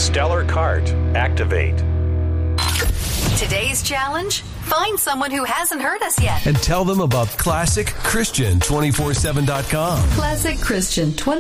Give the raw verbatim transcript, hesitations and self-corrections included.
Stellar Cart. Activate. Today's challenge? Find someone who hasn't heard us yet. And tell them about Classic Christian two forty-seven dot com. Classic Christian twenty